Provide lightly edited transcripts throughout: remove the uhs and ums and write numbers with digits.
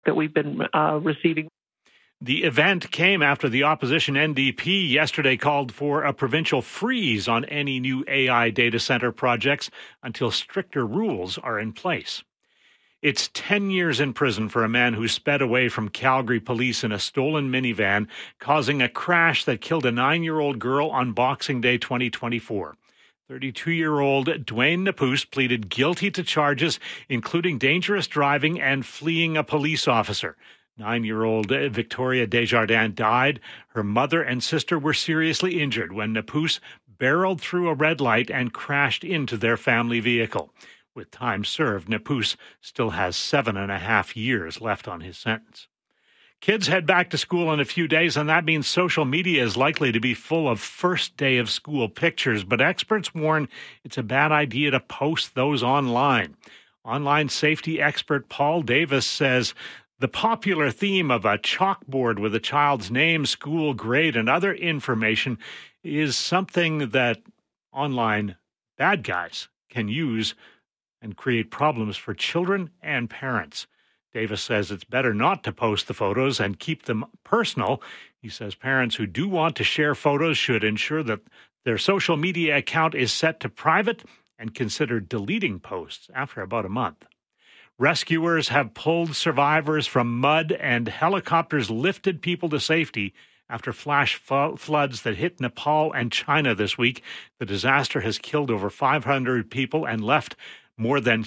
that we've been receiving. The event came after the opposition NDP yesterday called for a provincial freeze on any new AI data center projects until stricter rules are in place. It's 10 years in prison for a man who sped away from Calgary police in a stolen minivan, causing a crash that killed a 9-year-old girl on Boxing Day 2024. 32-year-old Dwayne Napus pleaded guilty to charges including dangerous driving and fleeing a police officer. 9-year-old Victoria Desjardins died. Her mother and sister were seriously injured when Napus barreled through a red light and crashed into their family vehicle. With time served, Napus still has 7.5 years left on his sentence. Kids head back to school in a few days, and that means social media is likely to be full of first day of school pictures, but experts warn it's a bad idea to post those online. Online safety expert Paul Davis says the popular theme of a chalkboard with a child's name, school, grade, and other information is something that online bad guys can use and create problems for children and parents. Davis says it's better not to post the photos and keep them personal. He says parents who do want to share photos should ensure that their social media account is set to private and consider deleting posts after about a month. Rescuers have pulled survivors from mud, and helicopters lifted people to safety after flash floods that hit Nepal and China this week. The disaster has killed over 500 people and left more than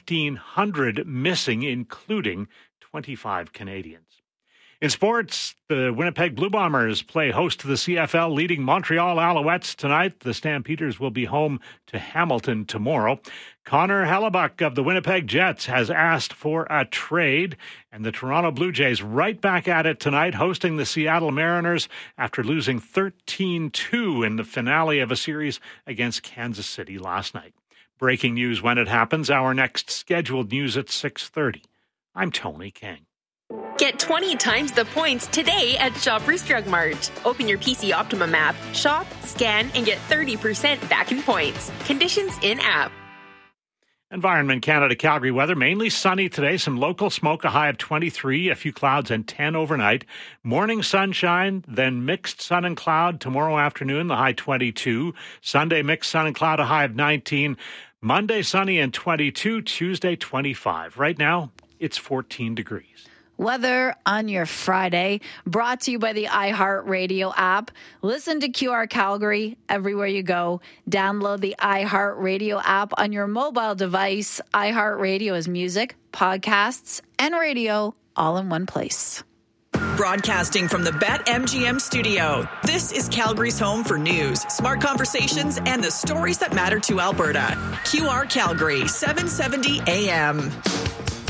1,500 missing, including 25 Canadians. In sports, the Winnipeg Blue Bombers play host to the CFL leading Montreal Alouettes tonight. The Stampeders will be home to Hamilton tomorrow. Connor Hellebuck of the Winnipeg Jets has asked for a trade, and the Toronto Blue Jays right back at it tonight, hosting the Seattle Mariners after losing 13-2 in the finale of a series against Kansas City last night. Breaking news when it happens. Our next scheduled news at 6:30. I'm Tony King. Get 20 times the points today at Shoppers Drug Mart. Open your PC Optimum app, shop, scan, and get 30% back in points. Conditions in-app. Environment Canada Calgary weather, mainly sunny today. Some local smoke, a high of 23, a few clouds and 10 overnight. Morning sunshine, then mixed sun and cloud tomorrow afternoon, the high 22. Sunday mixed sun and cloud, a high of 19. Monday sunny and 22. Tuesday 25. Right now, it's 14 degrees. Weather on your Friday, brought to you by the iHeartRadio app. Listen to QR Calgary everywhere you go. Download the iHeartRadio app on your mobile device. iHeartRadio is music, podcasts, and radio all in one place. Broadcasting from the BetMGM studio, this is Calgary's home for news, smart conversations, and the stories that matter to Alberta. QR Calgary, 770 AM.